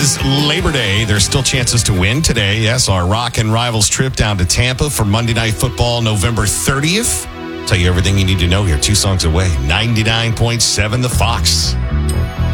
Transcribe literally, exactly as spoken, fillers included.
is Labor Day. There's still chances to win today. Yes, our Rock and Rivals trip down to Tampa for Monday Night Football, November thirtieth. Tell you everything you need to know here. Two songs away. ninety-nine point seven The Fox.